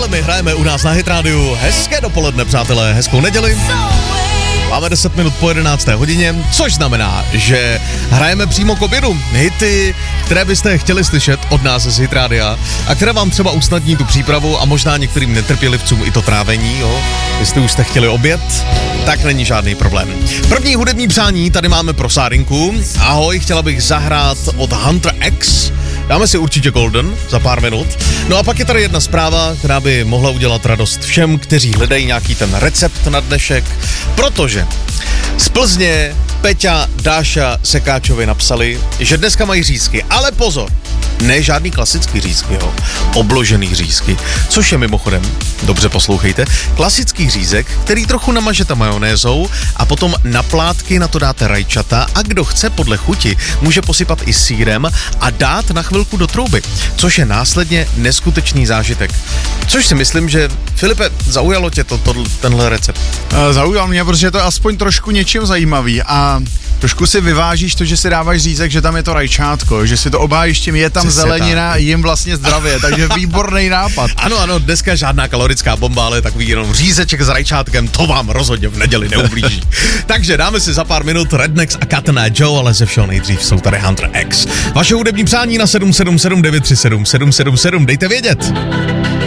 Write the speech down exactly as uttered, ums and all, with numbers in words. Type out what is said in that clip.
ale my hrajeme u nás na Hit Radio. Hezké dopoledne, přátelé, hezkou neděli. Máme deset minut po jedenácté hodině, což znamená, že hrajeme přímo k obědu. Hity, které byste chtěli slyšet od nás z Hit Radia a které vám třeba usnadní tu přípravu a možná některým netrpělivcům i to trávení, jo. Jestli už jste chtěli oběd, tak není žádný problém. První hudební přání tady máme pro Sárinku. Ahoj, chtěla bych zahrát od Hunter X. Dáme si určitě Golden za pár minut. No a pak je tady jedna zpráva, která by mohla udělat radost všem, kteří hledají nějaký ten recept na dnešek, protože z Plzně Peťa, Dáša Sekáčovi napsali, že dneska mají řízky, ale pozor, ne žádný klasický řízky, jo, obložený řízky, což je mimochodem, dobře poslouchejte, klasický řízek, který trochu namažete majonézou a potom na plátky na to dáte rajčata a kdo chce podle chuti, může posypat i sýrem a dát na chvilku do trouby, což je následně neskutečný zážitek. Což si myslím, že Filipe, zaujalo tě to, to tenhle recept? Zaujal mě, protože to je aspoň trošku něčím zajímavý a trošku si vyvážíš to, že si dáváš řízek, že tam je to rajčátko, že si to obhájíš tím, je tam Přesně zelenina, tak. Jim vlastně zdravě, takže výborný nápad. Ano, ano, dneska žádná kalorická bomba, ale takový jenom řízeček s rajčátkem, to vám rozhodně v neděli neublíží. Takže dáme si za pár minut Rednex a Cotton Eye Joe, ale ze všeho nejdřív jsou tady Hunter X. Vaše hudební přání na sedm sedm sedm devět tři sedm sedm sedm sedm, dejte vědět.